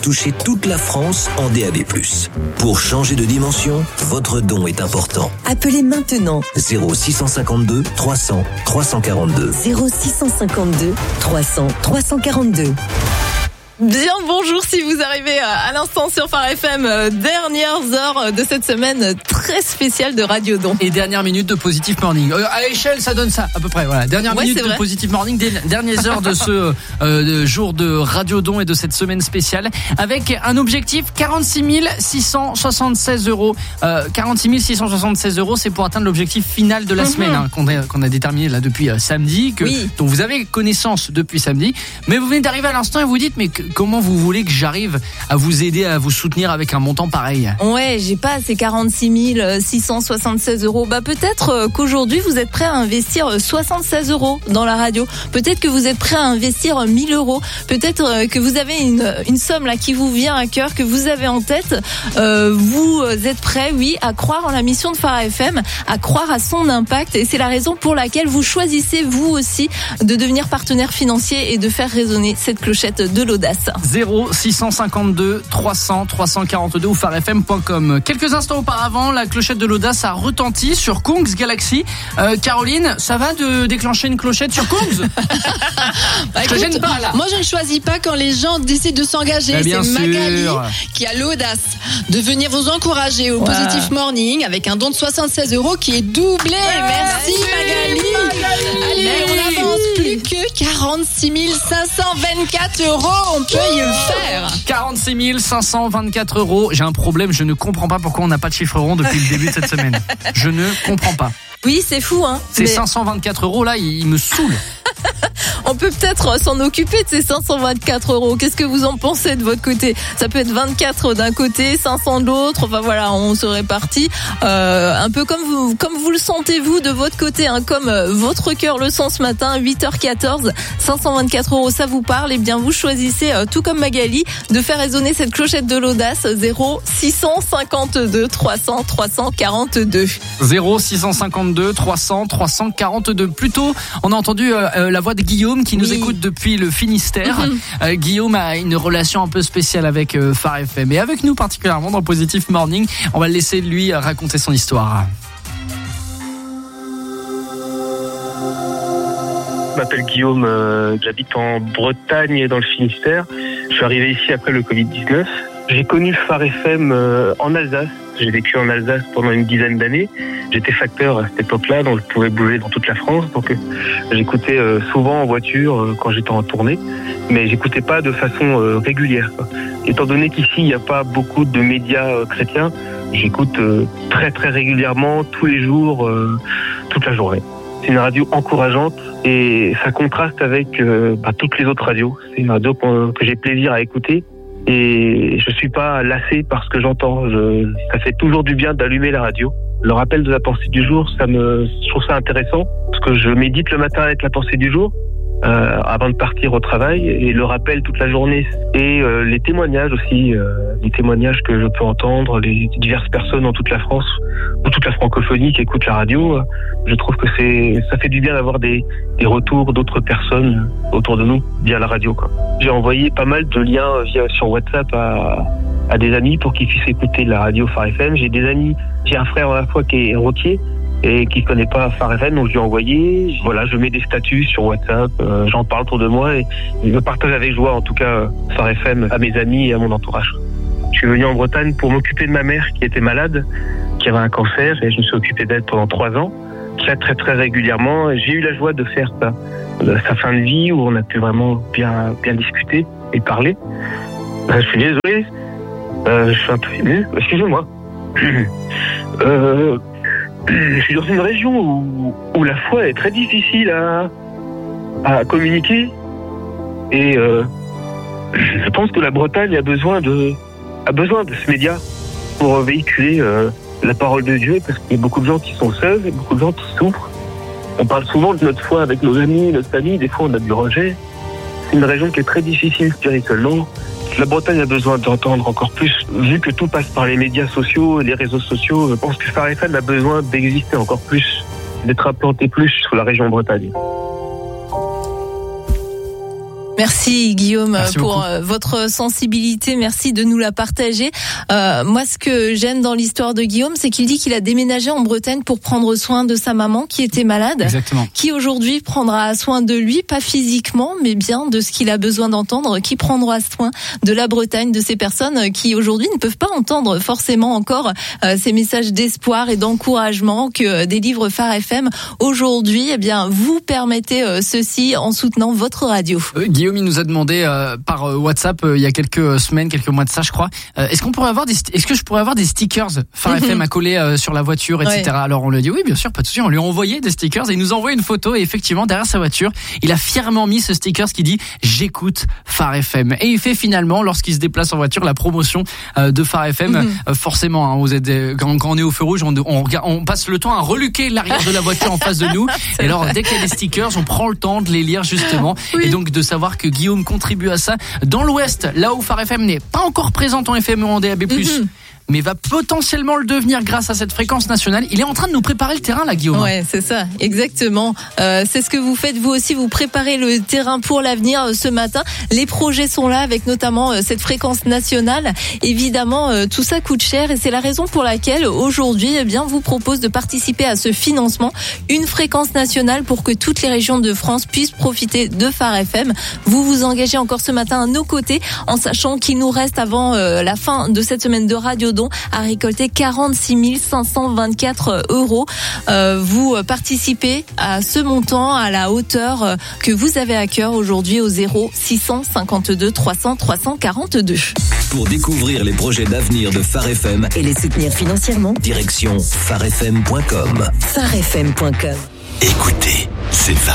Touchez toute la France en DAB+. Pour changer de dimension, votre don est important. Appelez maintenant 0652 300 342. 0652 300 342. Bien bonjour si vous arrivez à l'instant sur Phare FM, dernières heures de cette semaine très spéciale de Radio Don. Et dernière minute de Positive Morning. À l'échelle, ça donne ça à peu près. Voilà, dernière minute de Positive Morning, dernières heures de ce jour de Radio Don et de cette semaine spéciale, avec un objectif 46 676 euros. 46 676 euros, c'est pour atteindre l'objectif final de la semaine qu'on a déterminé là depuis samedi, dont vous avez connaissance depuis samedi. Mais vous venez d'arriver à l'instant et vous dites mais comment vous voulez que j'arrive à vous aider, à vous soutenir avec un montant pareil? Ouais, j'ai pas ces 46 676 euros. Peut-être qu'aujourd'hui vous êtes prêt à investir 76 euros dans la radio. Peut-être que vous êtes prêt à investir 1000 euros. Peut-être que vous avez une somme là qui vous vient à cœur, que vous avez en tête. Vous êtes prêt, à croire en la mission de Phare FM, à croire à son impact. Et c'est la raison pour laquelle vous choisissez vous aussi de devenir partenaire financier et de faire résonner cette clochette de l'audace. 0652 300 342 ou pharefm.com. Quelques instants auparavant, la clochette de l'audace a retenti sur Kongs Galaxy. Caroline, ça va de déclencher une clochette sur Kongs? Je te gêne pas là. Moi je ne choisis pas quand les gens décident de s'engager. C'est Magali qui a l'audace de venir vous encourager au Positive Morning avec un don de 76 euros qui est doublé. Merci Magali. Allez, on avance, plus que 46 524 euros. On peut y le faire. 46 524 euros. J'ai un problème, je ne comprends pas pourquoi on n'a pas de chiffre rond depuis le début de cette semaine. Je ne comprends pas. Oui, c'est fou, Ces 524 euros là, ils me saoulent. On peut peut-être s'en occuper de ces 524 euros. Qu'est-ce que vous en pensez de votre côté? Ça peut être 24 d'un côté, 500 de l'autre. Enfin voilà, on se répartit un peu comme vous le sentez vous de votre côté, comme votre cœur le sent ce matin. 8h14, 524 euros, ça vous parle? Eh bien, vous choisissez, tout comme Magali, de faire résonner cette clochette de l'audace. 0652 300 342. 0652 300 342. Plus tôt, on a entendu la voix de Guillaume qui nous écoute depuis le Finistère. Guillaume a une relation un peu spéciale avec Phare FM et avec nous particulièrement dans Positive Morning. On va le laisser lui raconter son histoire. Je m'appelle Guillaume, j'habite en Bretagne dans le Finistère. Je suis arrivé ici après le Covid-19. J'ai connu Phare FM en Alsace. J'ai vécu en Alsace pendant une dizaine d'années. J'étais facteur à cette époque-là, donc je pouvais bouger dans toute la France. Donc j'écoutais souvent en voiture quand j'étais en tournée, mais j'écoutais pas de façon régulière. Étant donné qu'ici il n'y a pas beaucoup de médias chrétiens, j'écoute très très régulièrement, tous les jours, toute la journée. C'est une radio encourageante et ça contraste avec toutes les autres radios. C'est une radio que j'ai plaisir à écouter. Et je suis pas lassé par ce que j'entends. Ça fait toujours du bien d'allumer la radio. Le rappel de la pensée du jour, je trouve ça intéressant parce que je médite le matin avec la pensée du jour avant de partir au travail et le rappel toute la journée et les témoignages aussi, les témoignages que je peux entendre, les diverses personnes dans toute la France ou toute la francophonie qui écoutent la radio. Je trouve que ça fait du bien d'avoir des retours d'autres personnes autour de nous via la radio. J'ai envoyé pas mal de liens sur WhatsApp à des amis pour qu'ils puissent écouter la radio Phare FM. J'ai un frère à la fois qui est routier et qui ne connaît pas Phare FM, donc je lui ai envoyé. Voilà, je mets des statuts sur WhatsApp, j'en parle autour de moi et je partage avec joie en tout cas Phare FM à mes amis et à mon entourage. Je suis venu en Bretagne pour m'occuper de ma mère qui était malade, qui avait un cancer et je me suis occupé d'elle pendant 3 ans, très très très régulièrement. J'ai eu la joie de faire sa fin de vie où on a pu vraiment bien discuter et parler. Je suis désolé, je suis un peu ému, excusez-moi. Je suis dans une région où la foi est très difficile à communiquer et je pense que la Bretagne a besoin de ce média pour véhiculer la parole de Dieu parce qu'il y a beaucoup de gens qui sont seuls et beaucoup de gens qui souffrent. On parle souvent de notre foi avec nos amis, notre famille, des fois on a du rejet. C'est une région qui est très difficile spirituellement. La Bretagne a besoin d'entendre encore plus. Vu que tout passe par les médias sociaux et les réseaux sociaux, je pense que Phare FM a besoin d'exister encore plus, d'être implanté plus sur la région Bretagne. Merci Guillaume pour votre sensibilité. Merci de nous la partager. Moi, ce que j'aime dans l'histoire de Guillaume, c'est qu'il dit qu'il a déménagé en Bretagne pour prendre soin de sa maman qui était malade. Exactement. Qui aujourd'hui prendra soin de lui, pas physiquement, mais bien de ce qu'il a besoin d'entendre, qui prendra soin de la Bretagne, de ces personnes qui aujourd'hui ne peuvent pas entendre forcément encore ces messages d'espoir et d'encouragement que délivre Phare FM. Aujourd'hui, eh bien, vous permettez ceci en soutenant votre radio. Guillaume, il nous a demandé par WhatsApp il y a quelques semaines, quelques mois de ça, je crois. Est-ce que je pourrais avoir des stickers Phare FM à coller sur la voiture, etc. Ouais. Alors on lui a dit oui, bien sûr, pas de souci. On lui a envoyé des stickers et il nous a envoyé une photo et effectivement derrière sa voiture, il a fièrement mis ce stickers qui dit j'écoute Phare FM et il fait finalement lorsqu'il se déplace en voiture la promotion de Phare FM. Forcément, hein, vous êtes quand on est au feu rouge, on passe le temps à reluquer l'arrière de la voiture en face de nous. Et alors dès qu'il y a des stickers, on prend le temps de les lire justement et donc de savoir que Guillaume contribue à ça dans l'Ouest, là où Phare FM n'est pas encore présente en FM ou en DAB+. Mais va potentiellement le devenir grâce à cette fréquence nationale. Il est en train de nous préparer le terrain, là, Guillaume. Ouais, c'est ça, exactement. C'est ce que vous faites, vous aussi, vous préparez le terrain pour l'avenir ce matin. Les projets sont là, avec notamment cette fréquence nationale. Évidemment, tout ça coûte cher et c'est la raison pour laquelle, aujourd'hui, eh bien, vous propose de participer à ce financement. Une fréquence nationale pour que toutes les régions de France puissent profiter de Phare FM. Vous vous engagez encore ce matin à nos côtés, en sachant qu'il nous reste avant la fin de cette semaine de Radio Don à récolter 46 524 €. Vous participez à ce montant à la hauteur que vous avez à cœur aujourd'hui au 0652 300 342. Pour découvrir les projets d'avenir de Phare FM et les soutenir financièrement, direction pharefm.com. pharefm.com. Écoutez, c'est Phare.